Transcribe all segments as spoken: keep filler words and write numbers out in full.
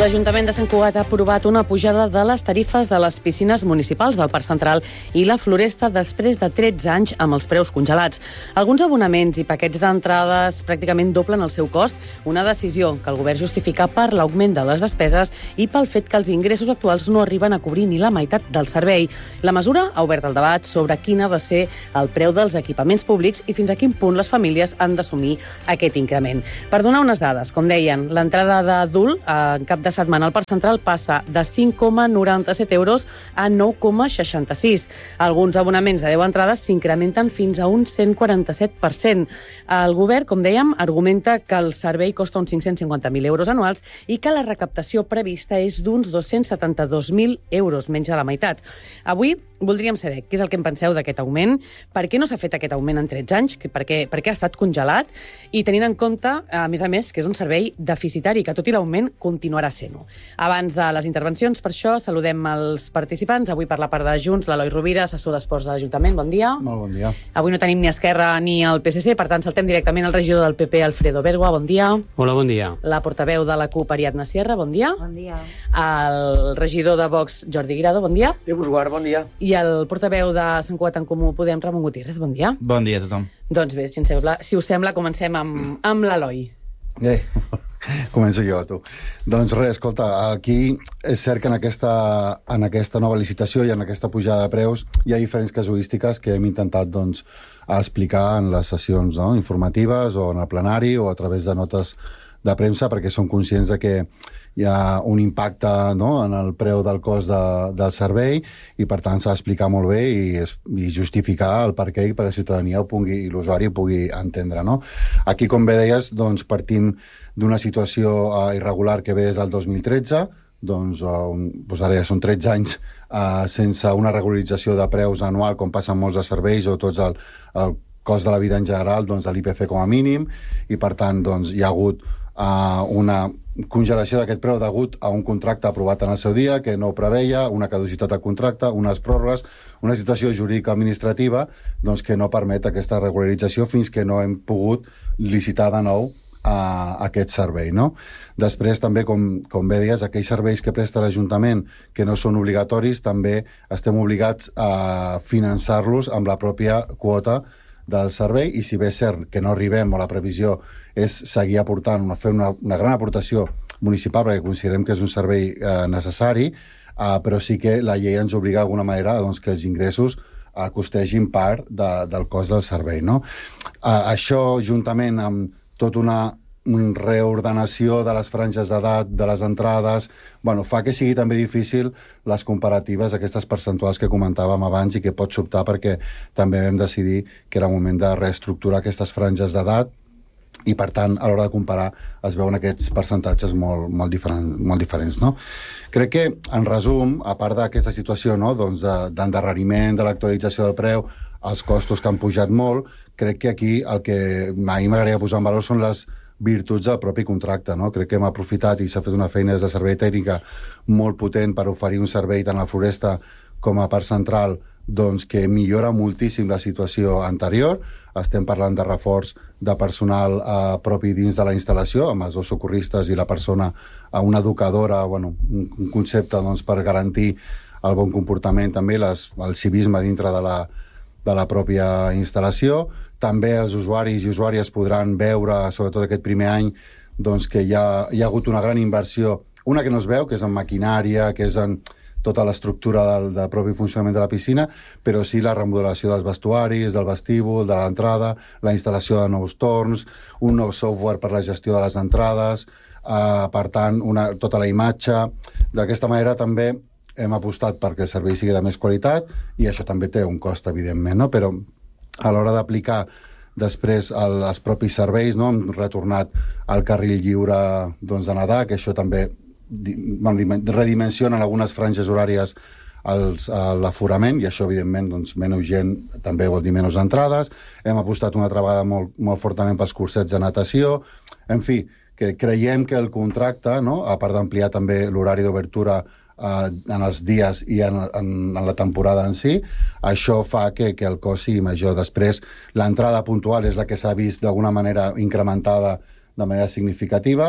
L'Ajuntament de Sant Cugat ha aprovat una pujada de les tarifes de les piscines municipals del Parc Central i la Floresta després de tretze anys amb els preus congelats. Alguns abonaments i paquets d'entrades pràcticament doblen el seu cost, una decisió que el govern justifica per l'augment de les despeses i pel fet que els ingressos actuals no arriben a cobrir ni la meitat del servei. La mesura ha obert el debat sobre quin ha de ser el preu dels equipaments públics i fins a quin punt les famílies han d'assumir aquest increment. Per donar unes dades, com deien, l'entrada d'adult en cap de setmana al Parc Central passa de cinc coma noranta-set euros a nou coma seixanta-sis. Alguns abonaments de deu entrades s'incrementen fins a un cent quaranta-set per cent. El govern, com dèiem, argumenta que el servei costa uns cinc-cents cinquanta mil euros anuals i que la recaptació prevista és d'uns dos-cents setanta-dos mil euros, menys de la meitat. Avui voldríem saber què és el que en penseu d'aquest augment, per què no s'ha fet aquest augment en tretze anys, per què, per què ha estat congelat, i tenint en compte, a més a més, que és un servei deficitari, que tot i l'augment continuarà sent-ho. Abans de les intervencions, per això, saludem els participants. Avui per la part de Junts, l'Eloi Rovira, assessor d'Esports de l'Ajuntament. Bon dia. Molt bon dia. Avui no tenim ni Esquerra ni el P S C, per tant, saltem directament al regidor del P P, Alfredo Bergua. Bon dia. Hola, bon dia. La portaveu de la CUP, Ariadna Sierra. Bon dia. Bon dia. El regidor de Vox, Jordi Guirado. Bon dia. Déu vos guard, bon dia. I el portaveu de Sant Cugat en Comú Podem, Ramon Gutiérrez. Bon dia. Bon dia a tothom. Doncs bé, si, sembla, si us sembla, comencem amb, amb l'Eloi. Eh, començo jo, tu. Doncs res, escolta, aquí és cert que en aquesta, en aquesta nova licitació i en aquesta pujada de preus hi ha diferents casuístiques que hem intentat doncs, explicar en les sessions no, informatives o en el plenari o a través de notes de premsa, perquè som conscients de que hi ha un impacte no, en el preu del cost de, del servei i per tant s'ha d'explicar molt bé i, i justificar el per què i per a la ciutadania ho pugui, i l'usuari ho pugui entendre. No? Aquí, com bé deies, doncs, partim d'una situació uh, irregular que ve des del dos mil tretze, doncs, uh, un, doncs ara ja són tretze anys uh, sense una regularització de preus anual com passa en molts de serveis o tots el, el cost de la vida en general doncs, de l'I P C com a mínim i per tant doncs, hi ha hagut uh, una congelació d'aquest preu degut a un contracte aprovat en el seu dia que no ho preveia, una caducitat de contracte, unes pròrrogues, una situació jurídica administrativa doncs, que no permet aquesta regularització fins que no hem pogut licitar de nou a aquest servei. No? Després també, com, com bé deies, aquells serveis que presta l'Ajuntament que no són obligatoris també estem obligats a finançar-los amb la pròpia quota del servei i si bé és cert que no arribem o la previsió és seguir aportant, fer una, una gran aportació municipal perquè considerem que és un servei eh, necessari, eh, però sí que la llei ens obliga d'alguna manera doncs, que els ingressos eh, costegin part de, del cost del servei. No? Eh, això, juntament amb tota una una reordenació de les franges d'edat, de les entrades, bueno, fa que sigui també difícil les comparatives, aquestes percentuals que comentàvem abans i que pot sobtar perquè també vam decidir que era moment de reestructurar aquestes franges d'edat i, per tant, a l'hora de comparar es veuen aquests percentatges molt, molt, diferent, molt diferents. No? Crec que, en resum, a part d'aquesta situació no, doncs d'endarreriment, de l'actualització del preu, els costos que han pujat molt, crec que aquí el que a mi m'agradaria posar en valor són les virtuts del propi contracte. No? Crec que hem aprofitat i s'ha fet una feina des de servei tècnica molt potent per oferir un servei tant a la Floresta com a Parc Central doncs, que millora moltíssim la situació anterior. Estem parlant de reforç de personal eh, propi dins de la instal·lació, amb els dos socorristes i la persona, eh, una educadora, bueno, un, un concepte doncs, per garantir el bon comportament, també les, el civisme dintre de la, de la pròpia instal·lació. També els usuaris i usuàries podran veure, sobretot aquest primer any, doncs, que hi ha, hi ha hagut una gran inversió, una que no es veu, que és en maquinària, que és en tota l'estructura del, del propi funcionament de la piscina, però sí la remodelació dels vestuaris, del vestíbul, de l'entrada, la instal·lació de nous torns, un nou software per la gestió de les entrades, eh, per tant, una, tota la imatge. D'aquesta manera també hem apostat perquè el servei sigui de més qualitat i això també té un cost, evidentment, no? Però a l'hora d'aplicar després el, els propis serveis, no? Hem retornat al carril lliure doncs, de nedar, que això també redimensiona en algunes franges horàries l'aforament i això, evidentment, doncs, menys gent també vol dir menys entrades. Hem apostat una altra vegada molt, molt fortament pels cursets de natació. En fi, que creiem que el contracte, no? A part d'ampliar també l'horari d'obertura eh, en els dies i en, en, en la temporada en si, això fa que, que el cost sigui major. Després, l'entrada puntual és la que s'ha vist d'alguna manera incrementada de manera significativa.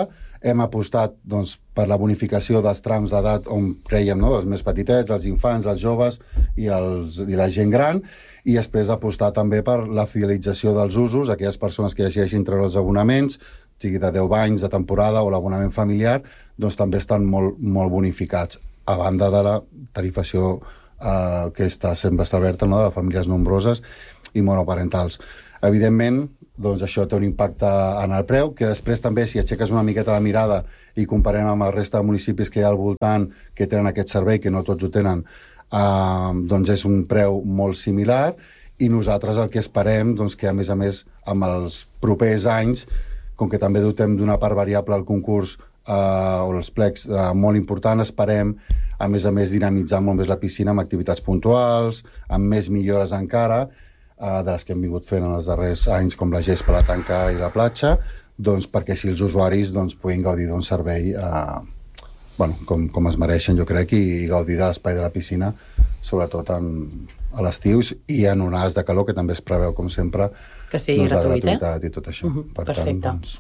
hem apostat doncs, per la bonificació dels trams d'edat on creiem, no? Els més petitets, els infants, els joves i, els, i la gent gran, i després apostar també per la fidelització dels usos, aquelles persones que decideixin treure els abonaments, sigui de deu anys de temporada o l'abonament familiar, doncs també estan molt, molt bonificats, a banda de la tarifació eh, que està sempre establerta, no? De famílies nombroses i monoparentals. Evidentment, doncs això té un impacte en el preu, que després també, si aixeques una miqueta la mirada i comparem amb la resta de municipis que hi ha al voltant que tenen aquest servei, que no tots ho tenen, eh, doncs és un preu molt similar, i nosaltres el que esperem, doncs que a més a més, amb els propers anys, com que també dotem d'una part variable al concurs eh, o els plecs eh, molt important, esperem, a més a més, dinamitzar molt més la piscina amb activitats puntuals, amb més millores encara, de les que hem vingut fent en els darrers anys, com la gespa, la tanca i la platja, doncs perquè així els usuaris doncs, puguin gaudir d'un servei eh, bueno, com, com es mereixen, jo crec, i, i gaudir de l'espai de la piscina, sobretot en, a l'estiu i en onades de calor, que també es preveu, com sempre, que sigui doncs, gratuït, la gratuïtat eh? i tot això. Uh-huh, per perfecte. tant, doncs...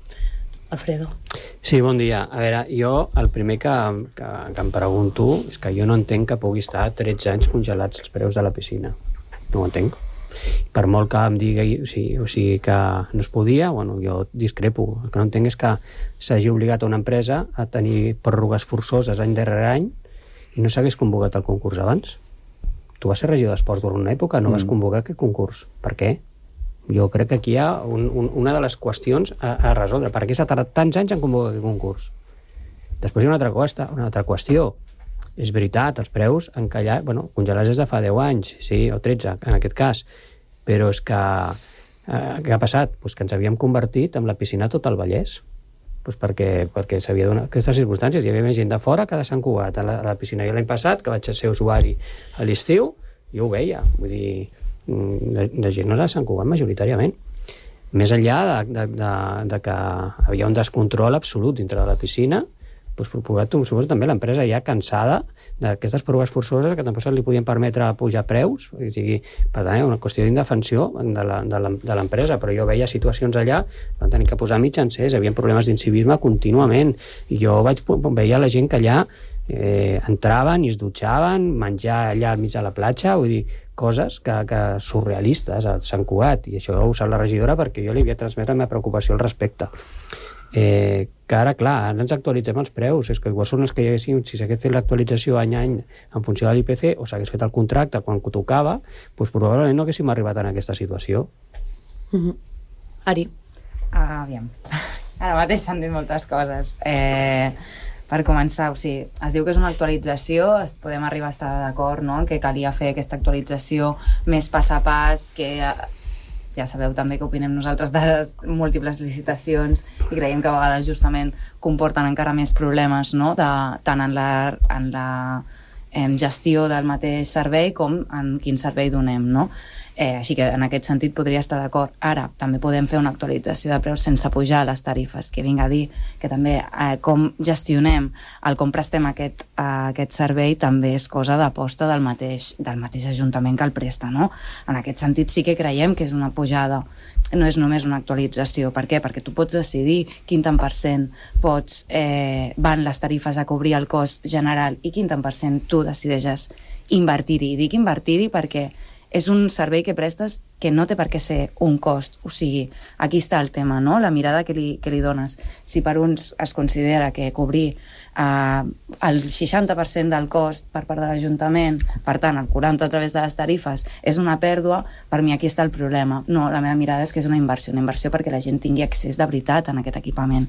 Alfredo. Sí, bon dia. A veure, jo el primer que, que, que em pregunto és que jo no entenc que pugui estar tretze anys congelats els preus de la piscina. No ho entenc. Per molt que em digui o sigui, o sigui que no es podia, bueno, jo discrepo. El que no entenc és que s'hagi obligat a una empresa a tenir pròrrogues forçoses any darrere any i no s'hagués convocat el concurs abans. Tu vas ser regidor d'esports durant una època, no mm. vas convocar aquest concurs. Per què? Jo crec que aquí hi ha un, un, una de les qüestions a, a resoldre. Per què s'ha tardat tants anys en convocar aquest concurs? Després hi ha una altra, costa, una altra qüestió. És veritat, els preus han callat, bueno, congelats des de fa deu anys, sí, o tretze, en aquest cas, però és que eh, què ha passat? Pues que ens havíem convertit en la piscina tot el Vallès, pues perquè, perquè s'havia donat aquestes circumstàncies, hi havia més gent de fora que de Sant Cugat a la, a la piscina. Jo l'any passat, que vaig ser usuari a l'estiu, jo ho veia, vull dir, de, de gent no era de Sant Cugat majoritàriament. Més enllà de, de, de, de que havia un descontrol absolut dintre de la piscina, doncs, suposo també l'empresa ja cansada d'aquestes pròrrogues forçoses que tampoc se li podien permetre pujar preus, o sigui, per tant, una qüestió d'indefensió de l'empresa, però jo veia situacions allà, van tenir que posar mitjancers, hi havia problemes d'incivisme contínuament, i jo vaig veia la gent que allà eh, entraven i es dutxaven, menjar allà al mig de la platja, vull dir, coses que, que surrealistes a Sant Cugat, i això ho sap la regidora perquè jo li havia transmès la meva preocupació al respecte. Eh, que ara, clar, ara ens actualitzem els preus, és que igual són els que hi haguessin, si s'hagués fet l'actualització any a any en funció de l'I P C o s'hagués fet el contracte quan tocava, doncs probablement no haguéssim arribat en aquesta situació. Mm-hmm. Ari. Ah, aviam. Ara mateix s'han dit moltes coses. Eh, per començar, o sigui, es diu que és una actualització, es podem arribar a estar d'acord, no?, que calia fer aquesta actualització més pas a pas, que... ja sabeu també que opinem nosaltres de les múltiples licitacions i creiem que a vegades justament comporten encara més problemes, no?, de, tant en la, en la eh, gestió del mateix servei com en quin servei donem, no? Eh, així que en aquest sentit podria estar d'acord. Ara, també podem fer una actualització de preus sense pujar les tarifes, que vinc a dir que també eh, com gestionem el com prestem aquest, eh, aquest servei també és cosa d'aposta del mateix, del mateix ajuntament que el presta, no? En aquest sentit sí que creiem que és una pujada, no és només una actualització. Per què? Perquè tu pots decidir quin tant per cent pots, eh, van les tarifes a cobrir el cost general i quin tant per cent tu decideixes invertir-hi. I dic invertir-hi perquè és un servei que prestes que no té per què ser un cost. O sigui, aquí està el tema, no?, la mirada que li, que li dones. Si per uns es considera que cobrir eh, el seixanta per cent del cost per part de l'Ajuntament, per tant, el quaranta per cent a través de les tarifes, és una pèrdua, per mi aquí està el problema. No, la meva mirada és que és una inversió, una inversió perquè la gent tingui accés de veritat en aquest equipament.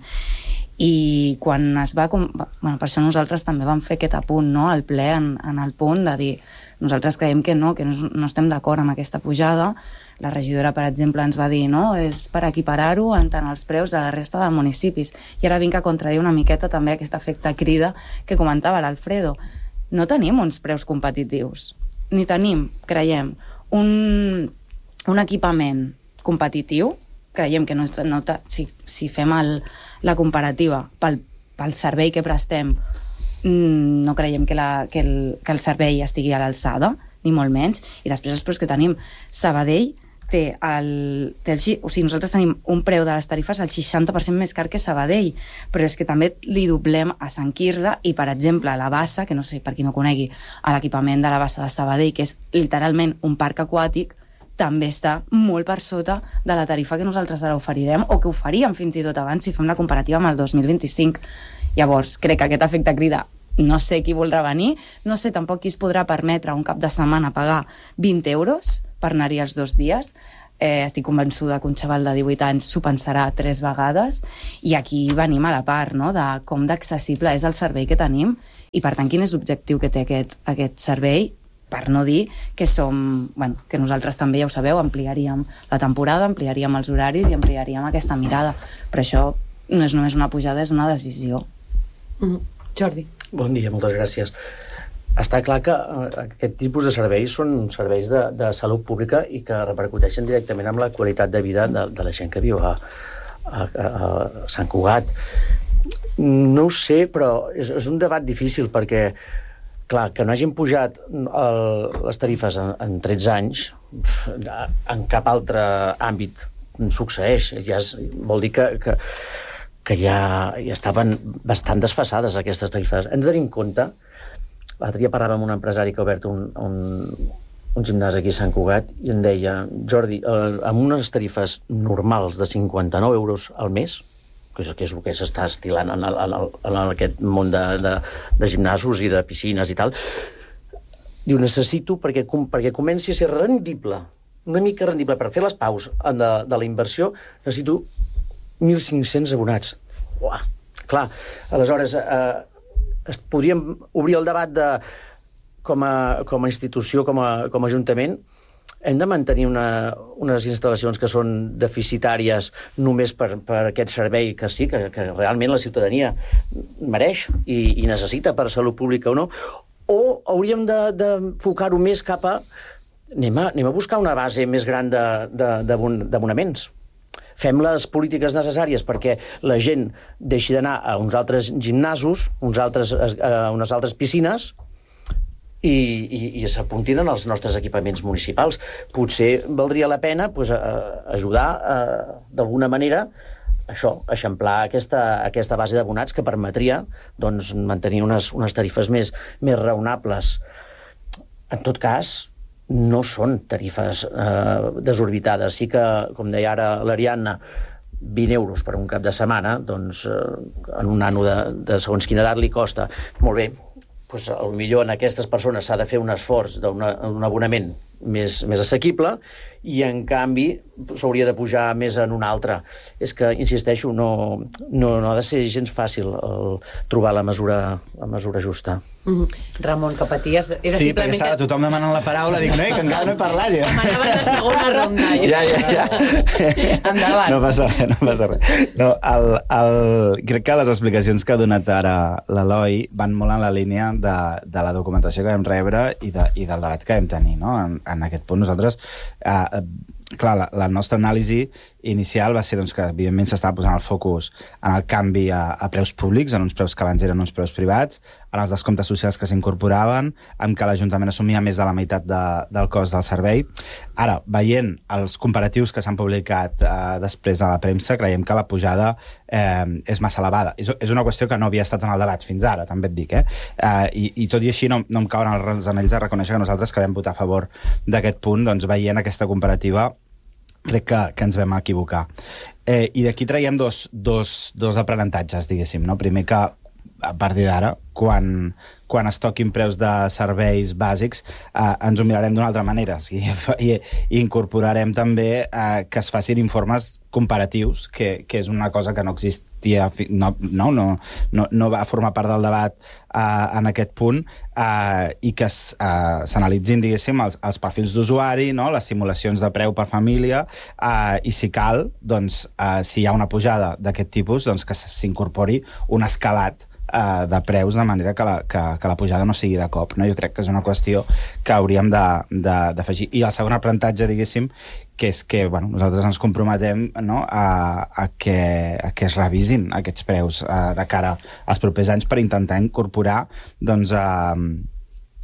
I quan es va... Bueno, per això nosaltres també vam fer aquest apunt, no?, al ple, en, en el punt de dir nosaltres creiem que no, que no, no estem d'acord amb aquesta pujada. La regidora, per exemple, ens va dir, no, és per equiparar-ho en tant els preus de la resta de municipis. I ara vinc a contradir una miqueta també aquest efecte crida que comentava l'Alfredo. No tenim uns preus competitius, ni tenim, creiem, un, un equipament competitiu. Creiem que no, no, si, si fem el, la comparativa pel, pel servei que prestem, no creiem que, la, que, el, que el servei estigui a l'alçada, ni molt menys. I després els preus que tenim. Sabadell té el, té el... O sigui, nosaltres tenim un preu de les tarifes el seixanta per cent més car que Sabadell, però és que també li doblem a Sant Quirze i, per exemple, a la Bassa, que no sé, per qui no conegui, a l'equipament de la Bassa de Sabadell, que és literalment un parc aquàtic, també està molt per sota de la tarifa que nosaltres ara oferirem, o que oferíem fins i tot abans, si fem la comparativa amb el dos mil vint-i-cinc. Llavors, crec que aquest efecte crida, no sé qui voldrà venir, no sé tampoc qui es podrà permetre un cap de setmana pagar vint euros per anar-hi els dos dies. Eh, estic convençuda que un xaval de divuit anys s'ho pensarà tres vegades, i aquí venim a la part, no?, de com d'accessible és el servei que tenim i, per tant, quin és l'objectiu que té aquest, aquest servei, per no dir que som, bueno, que nosaltres també, ja ho sabeu, ampliaríem la temporada, ampliaríem els horaris i ampliaríem aquesta mirada. Però això no és només una pujada, és una decisió. Mm-hmm. Jordi. Bon dia, moltes gràcies. Està clar que aquest tipus de serveis són serveis de, de salut pública i que repercuteixen directament amb la qualitat de vida de, de la gent que viu a, a, a Sant Cugat. No ho sé, però és, és un debat difícil perquè, clar, que no hagin pujat el, les tarifes en, en tretze anys, en cap altre àmbit succeeix. Ja és, vol dir que, que, que ja, ja estaven bastant desfasades aquestes tarifes. Hem de tenir en compte. L'altre dia parlàvem amb un empresari que ha obert un, un, un gimnàs aquí a Sant Cugat i em deia, Jordi, eh, amb unes tarifes normals de cinquanta-nou euros al mes, que és, que és el que s'està estilant en, el, en, el, en aquest món de, de, de gimnasos i de piscines i tal, diu, necessito, perquè, perquè comenci a ser rendible, una mica rendible, per fer les paus de, de la inversió, necessito mil cinc-cents abonats. Uah, clar, aleshores... Eh, podríem obrir el debat de, com a, com a institució, com a, com a ajuntament, hem de mantenir una, unes instal·lacions que són deficitàries només per, per aquest servei que sí, que, que realment la ciutadania mereix i, i necessita per salut pública o no, o hauríem de, de focar-ho més cap a... Anem a, anem a buscar una base més gran d'abonaments. Fem les polítiques necessàries perquè la gent deixi d'anar a uns altres gimnasos, uns altres, a unes altres piscines i, i, i s'apuntin en els nostres equipaments municipals. Potser valdria la pena pues, a, ajudar a, d'alguna manera això, eixamplar aquesta, aquesta base d'abonats que permetria doncs, mantenir unes, unes tarifes més, més raonables. En tot cas, no són tarifes eh, desorbitades. Sí que, com deia ara l'Ariadna, vint euros per un cap de setmana, doncs eh, en un nano de, de segons quina edat li costa. Molt bé, doncs, potser en aquestes persones s'ha de fer un esforç d'un abonament més, més assequible i, en canvi, s'hauria de pujar més en un altre. És que, insisteixo, no, no, no ha de ser gens fàcil el, trobar la mesura, la mesura justa. Mm-hmm. Ramon, que paties... Era sí, simplement... perquè estava tothom demanant la paraula, dic, no, que encara no he parlat. Ja. Demanaven la segona ronda. Ja, ja, ja. Endavant. No passa res, no passa res. No, el, el... Crec que les explicacions que ha donat ara l'Eloi van molt en la línia de, de la documentació que vam rebre i, de, i del debat que vam tenir, no? En, en aquest punt nosaltres... Eh, clar, la, la nostra anàlisi inicial va ser doncs, que evidentment s'estava posant el focus en el canvi a, a preus públics, en uns preus que abans eren uns preus privats, en els descomptes socials que s'incorporaven, en què l'Ajuntament assumia més de la meitat de, del cost del servei. Ara, veient els comparatius que s'han publicat eh, després a la premsa, creiem que la pujada eh, és massa elevada. És, és una qüestió que no havia estat en el debat fins ara, també et dic, eh? eh i, I tot i així no, no em cauen els anells a reconèixer que nosaltres que vam votar a favor d'aquest punt, doncs veient aquesta comparativa crec que, que ens vam equivocar. Eh, I d'aquí traiem dos, dos, dos aprenentatges, diguéssim. No? Primer que, a partir d'ara, quan, quan es toquin preus de serveis bàsics, eh, ens ho mirarem d'una altra manera. O sigui, i, i incorporarem també eh, que es facin informes comparatius, que, que és una cosa que no existia, no, no, no, no, no va formar part del debat eh, en aquest punt, eh, i que s'analitzin, eh, diguéssim, els, els perfils d'usuari, no? Les simulacions de preu per família, eh, i si cal, doncs, eh, si hi ha una pujada d'aquest tipus, doncs que s'incorpori un escalat de preus, de manera que la, que, que la pujada no sigui de cop. No? Jo crec que és una qüestió que hauríem d'afegir. I el segon aprenentatge, diguéssim, que és que bueno, nosaltres ens comprometem, no? a, a, que, a que es revisin aquests preus a, de cara als propers anys per intentar incorporar doncs, a,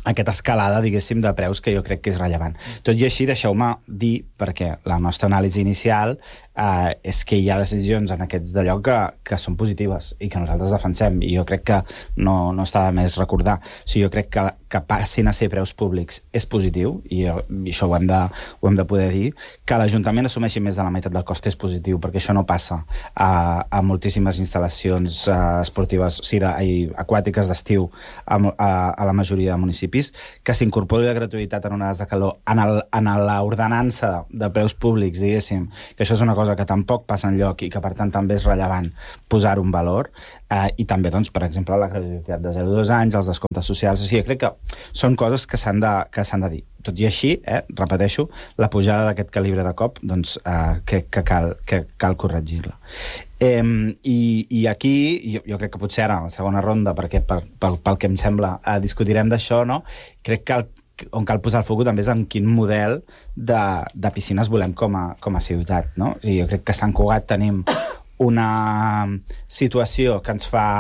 aquesta escalada, diguéssim, de preus que jo crec que és rellevant. Tot i així, deixeu-me dir, perquè la nostra anàlisi inicial eh, és que hi ha decisions en aquests de lloc que, que són positives i que nosaltres defensem, i jo crec que no, no està de més recordar. O sigui, jo crec que, que passin a ser preus públics és positiu, i, i això ho hem, de, ho hem de poder dir, que l'Ajuntament assumeixi més de la meitat del cost és positiu, perquè això no passa a, a moltíssimes instal·lacions eh, esportives, o sigui, de, ai, aquàtiques d'estiu a, a, a la majoria de municipis, que s'incorpori la gratuïtat en onades de calor en, el, en l'ordenança de preus públics, diguéssim, que això és una cosa que tampoc passa enlloc i que per tant també és rellevant posar un valor, eh, i també, doncs, per exemple, la gratuïtat de zero a dos anys, els descomptes socials, o sigui, jo crec que són coses que s'han de, que s'han de dir. Tot i així, eh, repeteixo, la pujada d'aquest calibre de cop, doncs, eh, que, que, cal, que cal corregir-la. Eh, i, I aquí, jo, jo crec que potser ara, a la segona ronda, perquè per, pel, pel que em sembla, eh, discutirem d'això, no? Crec que el, on cal posar el focus també és en quin model de, de piscines volem com a, com a ciutat, no? I jo crec que a Sant Cugat tenim una situació que ens fa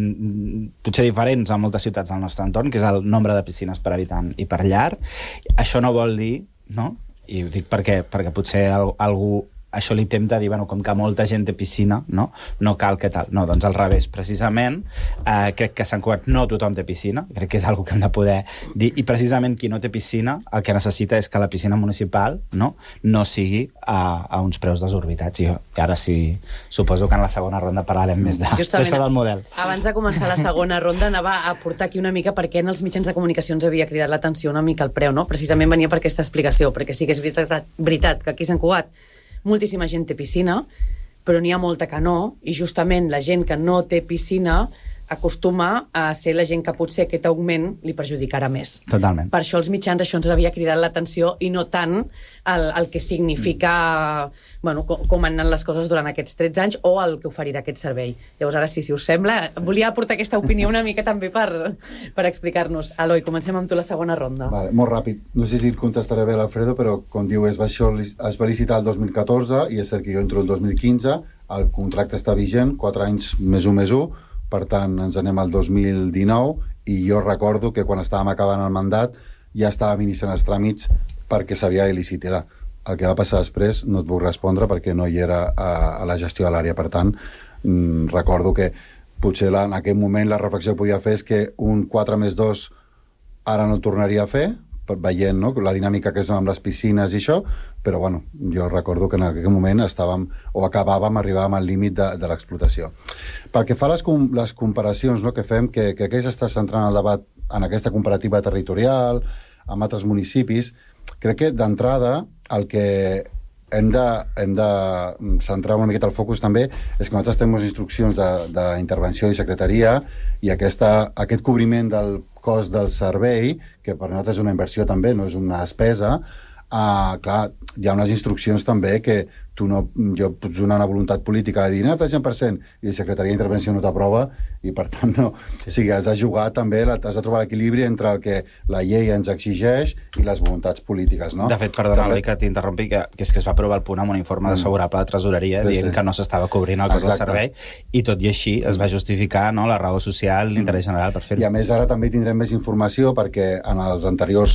mm, potser diferents a moltes ciutats del nostre entorn, que és el nombre de piscines per habitant i per llar. Això no vol dir, no? I ho dic perquè, perquè potser al, algú això li tempta dir, bueno, com que molta gent té piscina, no? No cal que tal. No, doncs al revés. Precisament, eh, crec que a Sant Cugat no tothom té piscina, crec que és una cosa que hem de poder dir, i precisament qui no té piscina el que necessita és que la piscina municipal no, no sigui a, a uns preus desorbitats. I, i ara sí, suposo que en la segona ronda parlarem més de, d'això del model. Abans de començar la segona ronda anava a portar aquí una mica perquè en els mitjans de comunicació ens havia cridat l'atenció una mica el preu, no? Precisament venia per aquesta explicació, perquè sí que és veritat, veritat que aquí a Sant Cugat moltíssima gent té piscina, però n'hi ha molta que no, i justament la gent que no té piscina acostuma a ser la gent que potser aquest augment li perjudicarà més. Totalment. Per això els mitjans això ens havia cridat l'atenció i no tant el, el que significa mm. bueno, com, com han anat les coses durant aquests tretze anys o el que oferirà aquest servei. Llavors ara sí, si us sembla, sí. Volia aportar aquesta opinió una mica també per, per explicar-nos. Eloi, comencem amb tu la segona ronda. Vale, molt ràpid. No sé si et contestaré bé l'Alfredo, però com diu, es va, es va licitar el dos mil catorze i és cert que jo entro el dos mil quinze, el contracte està vigent, quatre anys més un més un, per tant, ens anem al dos mil dinou i jo recordo que quan estàvem acabant el mandat ja estàvem iniciant els tràmits perquè s'havia de licitar. El que va passar després no et puc respondre perquè no hi era a, a la gestió de l'àrea. Per tant, mmm, recordo que potser la, en aquell moment la reflexió que podia fer és que un quatre més dos ara no tornaria a fer, veient, no?, la dinàmica que és amb les piscines i això, però bueno, jo recordo que en aquell moment estàvem o acabàvem, arribàvem al límit de, de l'explotació. Pel que fa a les, com, les comparacions, no?, que fem, que, que aquí s'està centrant el debat en aquesta comparativa territorial, amb altres municipis, crec que d'entrada el que hem de, hem de centrar una miqueta el focus també és que nosaltres tenim unes instruccions d'intervenció i secretaria i aquesta, aquest cobriment del cost del servei, que per nosaltres és una inversió també, no és una despesa, uh, clar, hi ha unes instruccions també que tu no, jo pots donar una voluntat política de dir, no, fer cent per cent, i la secretaria d'intervenció no t'aprova, i per tant no. Sí. O sigui, has de jugar també, has de trobar l'equilibri entre el que la llei ens exigeix i les voluntats polítiques, no? De fet, perdona, Eloi, que t'interrompi, que, que és que es va aprovar el punt amb un informe mm. desfavorable de tresoreria sí, dient sí. que no s'estava cobrint el cost del servei, i tot i així es va justificar, no, la raó social, l'interès general per fer-ho. I a més ara també tindrem més informació perquè en els anteriors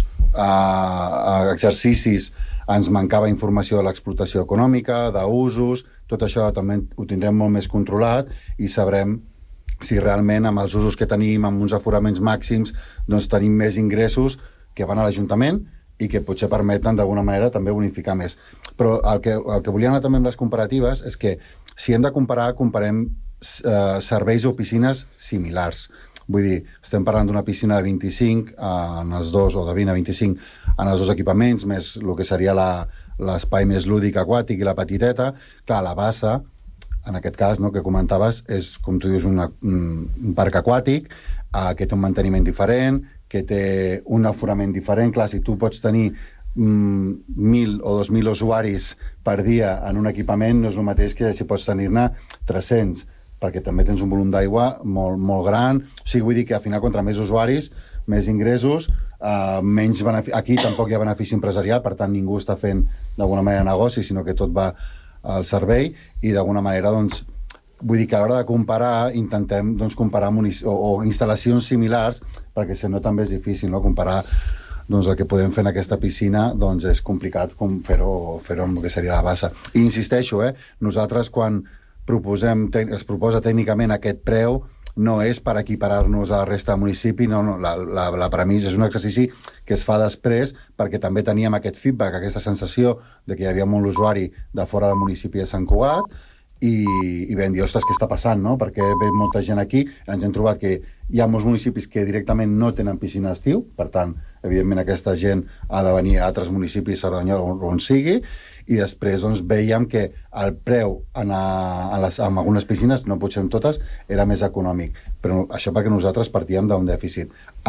uh, exercicis ens mancava informació de l'explotació econòmica, d'usos, tot això també ho tindrem molt més controlat i sabrem si realment amb els usos que tenim, amb uns aforaments màxims, doncs tenim més ingressos que van a l'Ajuntament i que potser permeten d'alguna manera també bonificar més. Però el que, el que volia anar també amb les comparatives és que si hem de comparar, comparem eh, serveis o piscines similars. Vull dir, estem parlant d'una piscina de vint-i-cinc en els dos, o de vint a vint-i-cinc en els dos equipaments, més el que seria l'espai més lúdic aquàtic i la petiteta. Clar, la bassa, en aquest cas, no, que comentaves, és, com tu dius, una, un parc aquàtic eh, que té un manteniment diferent, que té un aforament diferent. Clar, si tu pots tenir mm, mil o dos mil usuaris per dia en un equipament, no és el mateix que si pots tenir-ne tres-cents, perquè també tens un volum d'aigua molt, molt gran. O sigui, vull dir que al final, contra més usuaris, més ingressos, eh, menys benefici. Aquí tampoc hi ha benefici empresarial, per tant ningú està fent d'alguna manera negoci, sinó que tot va al servei i d'alguna manera doncs, vull dir que a l'hora de comparar intentem doncs, comparar munic- o, o instal·lacions similars, perquè si no també és difícil, no? Comparar doncs, el que podem fer en aquesta piscina doncs, és complicat com fer-ho fer amb el que seria la bassa. I insisteixo, eh, nosaltres quan proposem, es proposa tècnicament aquest preu, no és per equiparar-nos a la resta del municipi, no, no, la, la, la premissa és un exercici que es fa després perquè també teníem aquest feedback, aquesta sensació de que hi havia molt usuari de fora del municipi de Sant Cugat i, i vam dir, ostres, què està passant, no? Perquè ve molta gent aquí, ens hem trobat que hi ha molts municipis que directament no tenen piscina d'estiu, per tant, evidentment aquesta gent ha de venir a altres municipis, Cerdanyola o on sigui, i després doncs, veiem que el preu en, a, en, les, en algunes piscines, no potser en totes, era més econòmic. Però això perquè nosaltres partíem d'un dèficit.